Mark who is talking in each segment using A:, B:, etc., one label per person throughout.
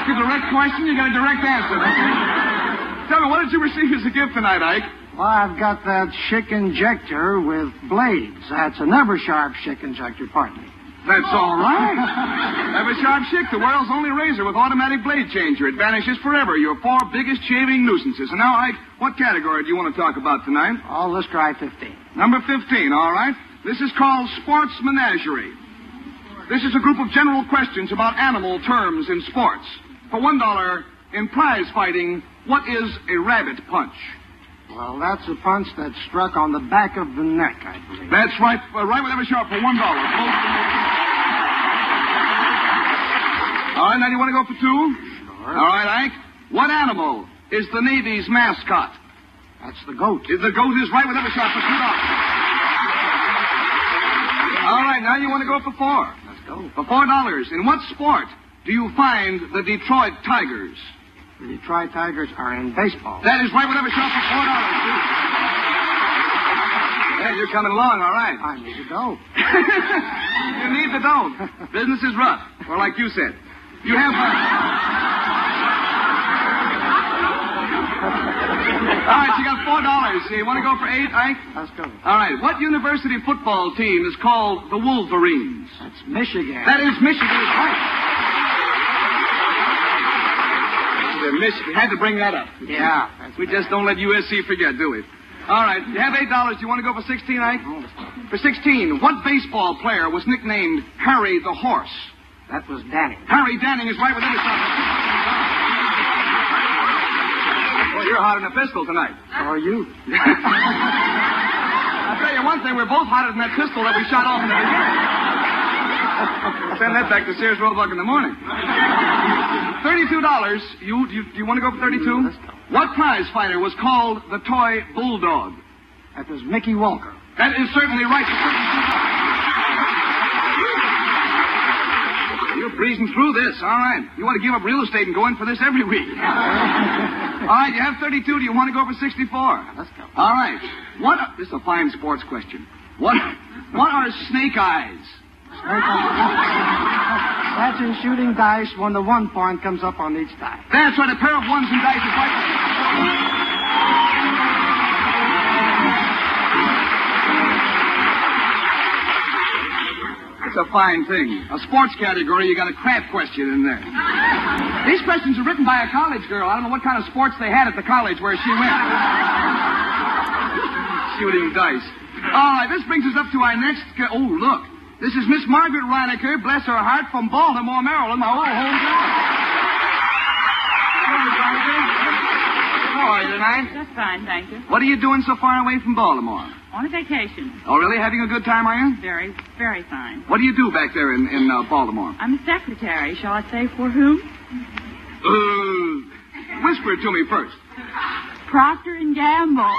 A: ask a direct question, you get a direct answer. Tell me, what did you receive as a gift tonight, Ike?
B: Well, I've got that Schick injector with blades. That's an Eversharp Schick injector, pardon me.
A: That's all right. Eversharp Schick, the world's only razor with automatic blade changer. It vanishes forever. Your 4 biggest shaving nuisances. And now, Ike, what category do you want to talk about tonight?
B: Oh, let's try 15.
A: Number 15, all right. This is called Sports Menagerie. This is a group of general questions about animal terms in sports. For $1 in prize fighting, what is a rabbit punch?
B: Well, that's a punch that's struck on the back of the neck, I believe.
A: That's right. Right with Eversharp for $1. All right, now you want to go for 2?
B: Sure.
A: All right, Ike. What animal is the Navy's mascot?
B: That's the goat.
A: The goat is right with Eversharp for $2. All right, now you want to go for 4.
B: Let's go.
A: For $4. In what sport do you find the Detroit Tigers?
B: The Detroit Tigers are in baseball.
A: That is right with Eversharp for $4, too. Hey, you're coming along, all right.
B: I need to go.
A: You need the dough. Business is rough, or like you said. You have... All right, you got $4. You want to go for 8, Ike?
B: Let's go.
A: All right, what university football team is called the Wolverines?
B: That's Michigan.
A: That is Michigan, is right. We had to bring that up.
B: Yeah.
A: We just don't let USC forget, do we? All right, you have $8. You want to go for 16, Ike? For 16, what baseball player was nicknamed Harry the Horse?
B: That was Danny.
A: Harry Danning is right with Eversharp. Well, you're hotter than a pistol tonight.
B: So are you.
A: I'll tell you one thing, we're both hotter than that pistol that we shot off in the beginning. Send that back to Sears Roebuck in the morning. $32. You want to go for 32?
B: Let's go.
A: What prize fighter was called the toy bulldog?
B: That was Mickey Walker.
A: That is certainly right. You're breezing through this. All right. You want to give up real estate and go in for this every week. All right, you have 32. Do you want to go for 64?
B: Let's go.
A: All right. This is a fine sports question. What are snake eyes?
B: That's in shooting dice when the 1 point comes up on each die.
A: That's right, a pair of ones and dice is right. It's a fine thing. A sports category, you got a crap question in there. These questions are written by a college girl. I don't know what kind of sports they had at the college where she went. Shooting dice. All right, this brings us up to our next... Oh, look. This is Miss Margaret Reinecker, bless her heart, from Baltimore, Maryland, my old hometown. How are you tonight?
C: Just fine, thank you.
A: What are you doing so far away from Baltimore?
C: On a vacation.
A: Oh, really? Having a good time, are you?
C: Very, very fine.
A: What do you do back there in Baltimore?
C: I'm a secretary. Shall I say for whom?
A: Whisper it to me first.
C: Procter & Gamble.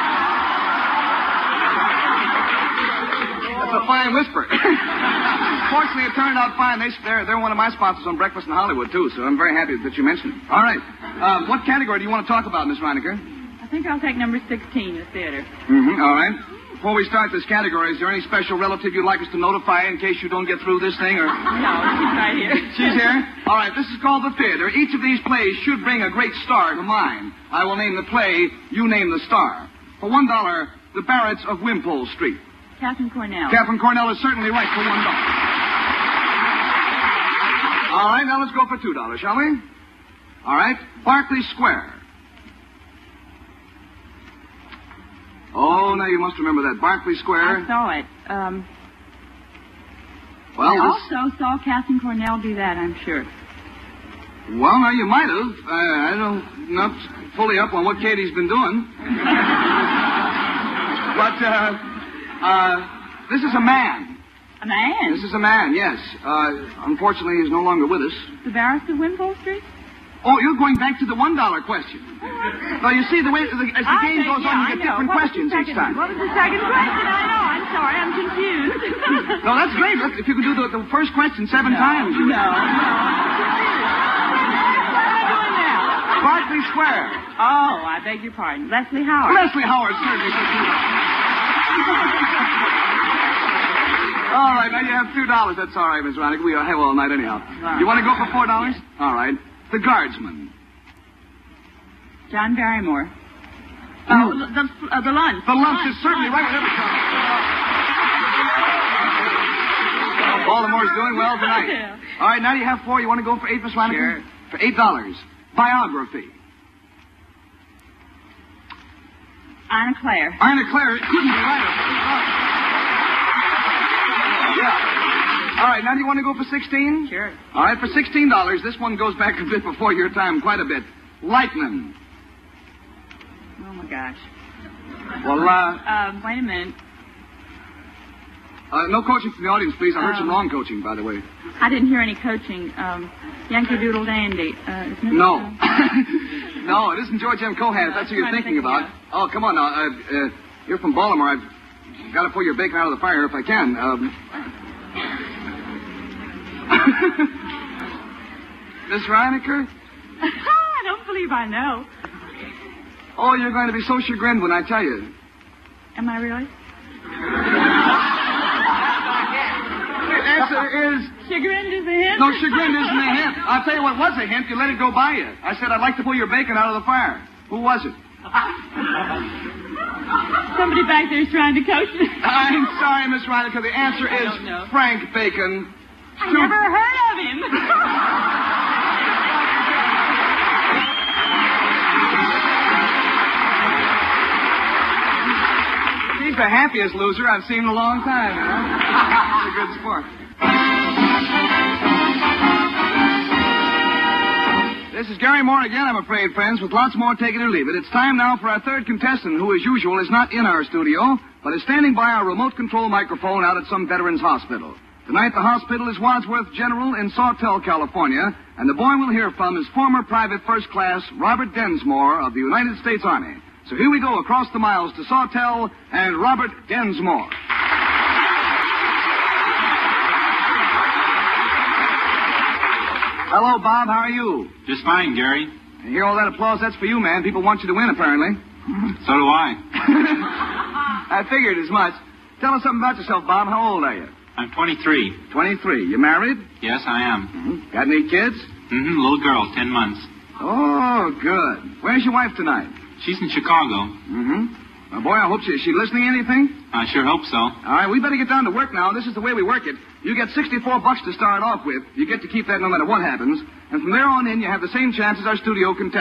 A: That's a fine whisper. Fortunately, it turned out fine. They're one of my sponsors on Breakfast in Hollywood, too, so I'm very happy that you mentioned it. All right. What category do you want to talk about, Miss Reinecker?
C: I think I'll take number 16, the theater.
A: All right. Before we start this category, is there any special relative you'd like us to notify in case you don't get through this thing? Or
C: No, she's right here.
A: She's here? All right, this is called the theater. Each of these plays should bring a great star to mind. I will name the play, you name the star. For $1, The Barretts of Wimpole Street.
C: Catherine Cornell.
A: Catherine Cornell is certainly right for $1. All right, now let's go for $2, shall we? All right, Berkeley Square. Oh, now you must remember that. Berkeley Square.
C: I saw it.
A: Well,
C: I also saw Catherine Cornell do that, I'm sure.
A: Well, now you might have. I don't, not fully up on what Katie's been doing. But, this is a man.
C: A man?
A: This is a man, yes. Unfortunately, he's no longer with us.
C: The Barretts of Wimpole Street?
A: Oh, you're going back to the $1 question. Well, you see, as the game goes on, you get different questions each time.
C: What was the second question? I know. I'm sorry. I'm confused.
A: No, that's great. Look, if you could do the first question 7 times.
C: No. What am I doing now?
A: Berkeley Square.
C: Oh, I beg your pardon. Leslie Howard.
A: Leslie Howard, certainly. All right, now you have $2. That's all right, Miss Reinecker. We have all night anyhow.
C: Right.
A: You want to go for $4? All right. The guardsman.
C: John Barrymore. Oh, the lunch.
A: The lunch is certainly right. Whatever comes. Baltimore's doing well tonight. All right, now you have 4. You want to go for 8, Miss Roniker?
C: Sure.
A: For $8. Biography.
C: Anna Claire.
A: Anna Claire, it couldn't be right. Yeah. All right, now do you want to go for 16?
C: Sure.
A: All right, for $16, this one goes back a bit before your time, quite a bit. Lightning.
C: Oh, my gosh.
A: Well,
C: Wait a minute.
A: no coaching from the audience, please. I heard some wrong coaching, by the way.
C: I didn't hear any coaching. Yankee Doodle Dandy. Isn't it?
A: No. No, it isn't George M. Cohan, if that's who you're thinking about. Oh, come on now. You're from Baltimore. I've got to pull your bacon out of the fire if I can. Miss Reinecker?
C: I don't believe I know.
A: Oh, you're going to be so chagrined when I tell you.
C: Am I really?
A: The answer is...
C: Chagrined is a hint?
A: No, chagrined isn't a hint. I'll tell you what was a hint. You let it go by you. I said I'd like to pull your bacon out of the fire. Who was it?
C: Somebody back there is trying to coach me.
A: I'm sorry, Miss Reinecker. The answer is Frank Bacon.
C: I never heard of him.
A: He's the happiest loser I've seen in a long time, you know? He's a good sport. This is Gary Moore again, I'm afraid, friends, with lots more Take It or Leave It. It's time now for our third contestant, who, as usual, is not in our studio, but is standing by our remote control microphone out at some veterans hospital. Tonight, the hospital is Wadsworth General in Sawtell, California, and the boy we'll hear from is former Private First Class Robert Densmore of the United States Army. So here we go across the miles to Sawtell and Robert Densmore. Hello, Bob. How are you?
D: Just fine, Gary.
A: You hear all that applause? That's for you, man. People want you to win, apparently.
D: So do I.
A: I figured as much. Tell us something about yourself, Bob. How old are you?
D: I'm 23.
A: 23. You married?
D: Yes, I am.
A: Mm-hmm. Got any kids?
D: Little girl, 10 months.
A: Oh, good. Where's your wife tonight?
D: She's in Chicago.
A: Mm-hmm. Well, boy, I hope she listening to anything?
D: I sure hope so.
A: All right, we better get down to work now. This is the way we work it. You get $64 to start off with. You get to keep that no matter what happens. And from there on in, you have the same chance as our studio contestant.